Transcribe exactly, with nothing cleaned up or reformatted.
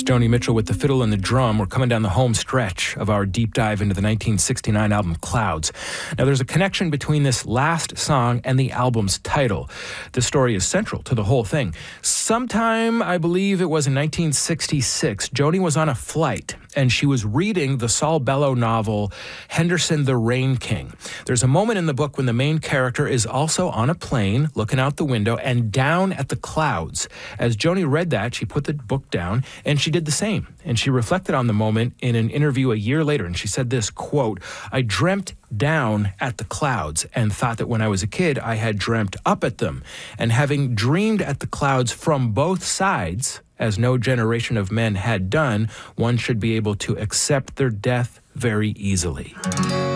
It's Joni Mitchell with the fiddle and the drum. We're coming down the home stretch of our deep dive into the nineteen sixty-nine album Clouds. Now, there's a connection between this last song and the album's title. The story is central to the whole thing. Sometime, I believe it was in nineteen sixty-six, Joni was on a flight and she was reading the Saul Bellow novel Henderson the Rain King. There's a moment in the book when the main character is also on a plane looking out the window and down at the clouds. As Joni read that, she put the book down and she did the same. And she reflected on the moment in an interview a year later, and she said this, quote, "I dreamt down at the clouds and thought that when I was a kid, I had dreamt up at them. And having dreamed at the clouds from both sides, as no generation of men had done, one should be able to accept their death very easily."